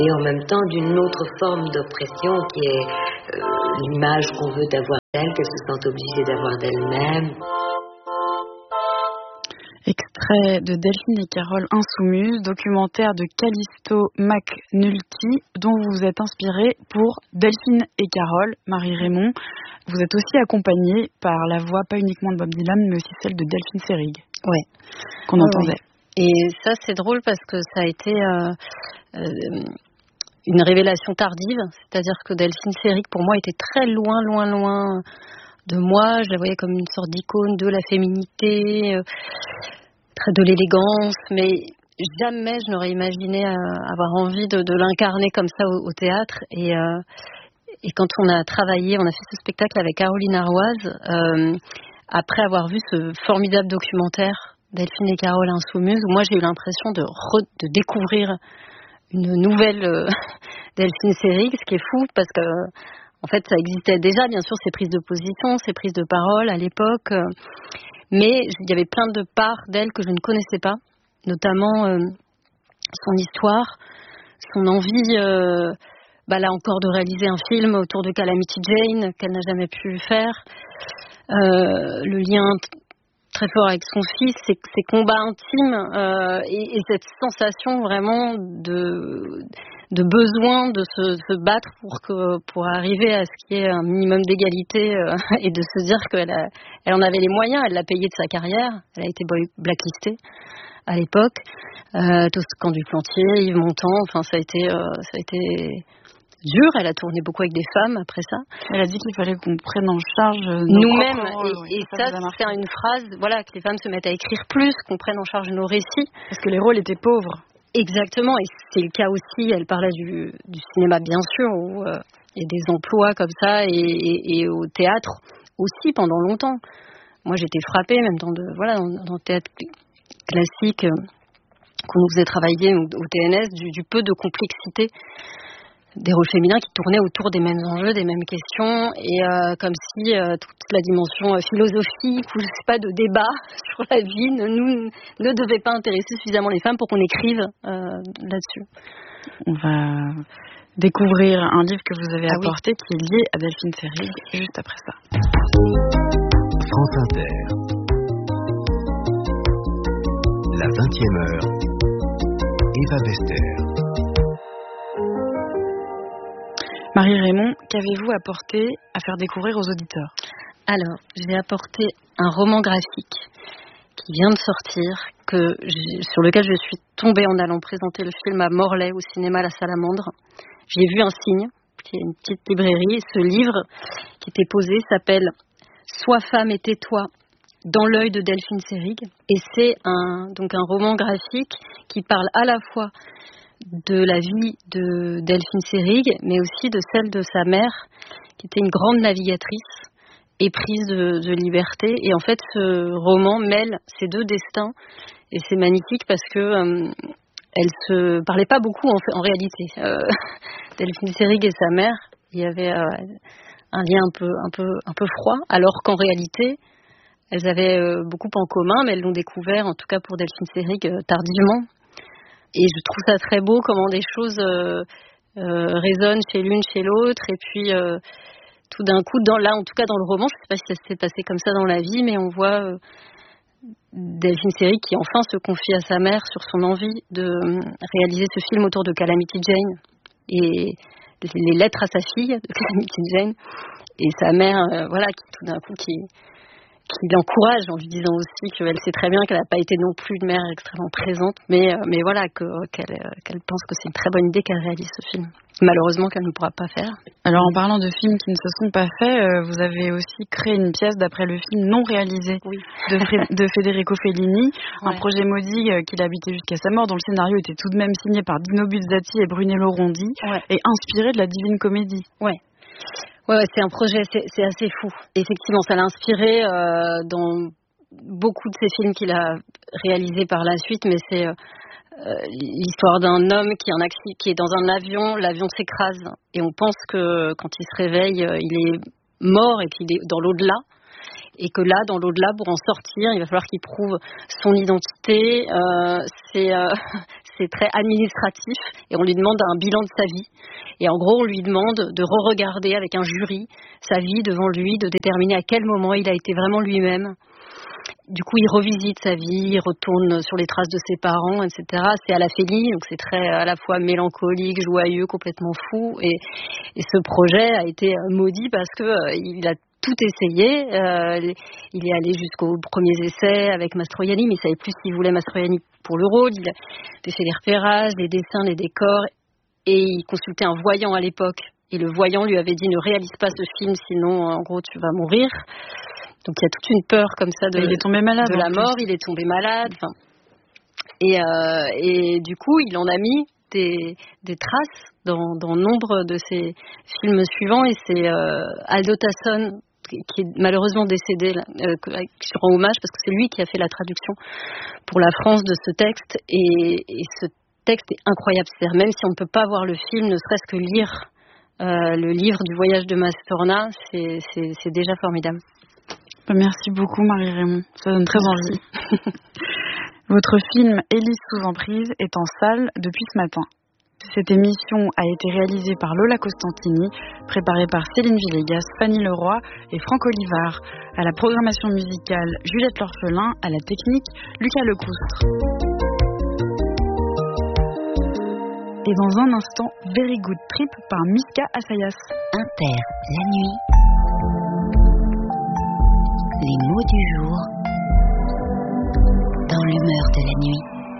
et en même temps d'une autre forme d'oppression qui est l'image qu'on veut d'avoir d'elle, qu'elle se sente obligée d'avoir d'elle-même. Extrait de Delphine et Carole Insoumises, documentaire de Callisto McNulty, dont vous vous êtes inspiré pour Delphine et Carole. Marie Raymond, vous êtes aussi accompagnée par la voix, pas uniquement de Bob Dylan, mais aussi celle de Delphine Seyrig. Ouais. Qu'on entendait. Et ça, c'est drôle parce que ça a été une révélation tardive. C'est-à-dire que Delphine Seyrig, pour moi, était très loin de moi. Je la voyais comme une sorte d'icône de la féminité, très de l'élégance, mais jamais je n'aurais imaginé avoir envie de l'incarner comme ça au théâtre. Et quand on a travaillé, on a fait ce spectacle avec Caroline Arroise, après avoir vu ce formidable documentaire Delphine et Carole Insoumises, où moi j'ai eu l'impression de découvrir une nouvelle Delphine Seyrig, ce qui est fou parce que en fait ça existait déjà, bien sûr, ces prises de position, ces prises de parole à l'époque, mais il y avait plein de parts d'elle que je ne connaissais pas, notamment son histoire, son envie, là encore, de réaliser un film autour de Calamity Jane qu'elle n'a jamais pu faire, le lien très fort avec son fils, ses combats intimes et cette sensation vraiment de besoin de se battre pour arriver à ce qu'il y ait un minimum d'égalité et de se dire qu'elle en avait les moyens. Elle l'a payé de sa carrière, elle a été blacklistée à l'époque. Toscan du Plantier, Yves Montand, enfin ça a été dur. Elle a tourné beaucoup avec des femmes après ça. Elle a dit qu'il fallait qu'on prenne en charge nous-mêmes. Et ça c'est une phrase, voilà, que les femmes se mettent à écrire plus, qu'on prenne en charge nos récits. Parce que les rôles étaient pauvres. Exactement, et c'est le cas aussi. Elle parlait du cinéma, bien sûr, où il y a des emplois comme ça, et au théâtre aussi pendant longtemps. Moi, j'étais frappée, même dans le théâtre classique qu'on nous faisait travailler au TNS, du peu de complexité des rôles féminins qui tournaient autour des mêmes enjeux, des mêmes questions, et comme si toute la dimension philosophique ou je sais pas de débat sur la vie ne devait pas intéresser suffisamment les femmes pour qu'on écrive là-dessus. On va découvrir un livre que vous avez apporté qui est lié à Delphine Seyrig juste après ça. France Inter. La 20e heure. Eva Bester. Marie Raymond, qu'avez-vous apporté à faire découvrir aux auditeurs ? Alors, j'ai apporté un roman graphique qui vient de sortir, sur lequel je suis tombée en allant présenter le film à Morlaix au cinéma La Salamandre. J'ai vu un signe, qui est une petite librairie. Ce livre qui était posé s'appelle « Sois femme et tais-toi » dans l'œil de Delphine Seyrig. Et c'est donc un roman graphique qui parle à la fois de la vie de Delphine Seyrig, mais aussi de celle de sa mère, qui était une grande navigatrice, éprise de liberté. Et en fait, ce roman mêle ces deux destins, et c'est magnifique parce que elle se parlait pas beaucoup en réalité. Delphine Seyrig et sa mère, il y avait un lien un peu froid, alors qu'en réalité, elles avaient beaucoup en commun, mais elles l'ont découvert, en tout cas pour Delphine Seyrig, tardivement. Et je trouve ça très beau comment des choses résonnent chez l'une, chez l'autre. Et puis, tout d'un coup, en tout cas dans le roman, je ne sais pas si ça s'est passé comme ça dans la vie, mais on voit Delphine Seyrig qui enfin se confie à sa mère sur son envie de réaliser ce film autour de Calamity Jane. Et les lettres à sa fille de Calamity Jane. Et sa mère, qui tout d'un coup, qui l'encourage en lui disant aussi qu'elle sait très bien qu'elle n'a pas été non plus une mère extrêmement présente, mais voilà, qu'elle pense que c'est une très bonne idée qu'elle réalise ce film. Malheureusement qu'elle ne pourra pas faire. Alors en parlant de films qui ne se sont pas faits, vous avez aussi créé une pièce d'après le film non réalisé de Federico Fellini, un projet maudit qu'il a habité jusqu'à sa mort, dont le scénario était tout de même signé par Dino Buzzati et Brunello Rondi, et inspiré de la Divine Comédie. Ouais, c'est un projet, c'est assez fou. Effectivement, ça l'a inspiré dans beaucoup de ces films qu'il a réalisés par la suite, mais c'est l'histoire d'un homme qui est dans un avion, l'avion s'écrase, et on pense que quand il se réveille, il est mort et qu'il est dans l'au-delà. Et que là, dans l'au-delà, pour en sortir, il va falloir qu'il prouve son identité. C'est c'est très administratif et on lui demande un bilan de sa vie. Et en gros, on lui demande de re-regarder avec un jury sa vie devant lui, de déterminer à quel moment il a été vraiment lui-même. Du coup, il revisite sa vie, il retourne sur les traces de ses parents, etc. C'est à la Fellini, donc c'est très à la fois mélancolique, joyeux, complètement fou. Et ce projet a été maudit parce que il a tout essayé. Il est allé jusqu'aux premiers essais avec Mastroianni, mais il savait plus s'il voulait Mastroianni pour le rôle. Il a fait les repérages, les dessins, les décors, et il consultait un voyant à l'époque. Et le voyant lui avait dit ne réalise pas ce film, sinon en gros tu vas mourir. Donc il y a toute une peur comme ça il est tombé malade, de la mort. Il est tombé malade. Et du coup, il en a mis des traces dans nombre de ses films suivants. Et c'est Aldo Tasson, qui est malheureusement décédé, que je rends hommage parce que c'est lui qui a fait la traduction pour la France de ce texte. Et ce texte est incroyable. C'est-à-dire, même si on ne peut pas voir le film, ne serait-ce que lire le livre du voyage de Mastorna, c'est déjà formidable. Merci beaucoup Marie-Raymond, ça donne très envie. Votre film Élise sous emprise est en salle depuis ce matin. Cette émission a été réalisée par Lola Costantini, préparée par Céline Villegas, Fanny Leroy et Franck Olivard. À la programmation musicale, Juliette L'Orphelin, à la technique, Lucas Lecoustre. Et dans un instant, Very Good Trip par Miska Assayas. Inter, la nuit. Les mots du jour dans l'humeur de la nuit.